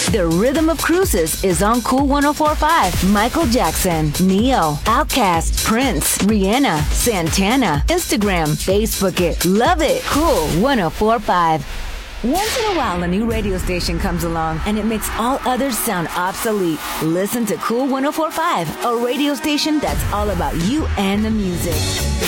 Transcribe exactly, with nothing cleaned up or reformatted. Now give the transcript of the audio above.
The Rhythm of Cruises is on Cool one oh four point five. Michael Jackson, Neo, Outkast, Prince, Rihanna, Santana. Instagram, Facebook it. Love it. Cool one oh four point five. Once in a while, a new radio station comes along and it makes all others sound obsolete. Listen to Cool one oh four point five, a radio station that's all about you and the music.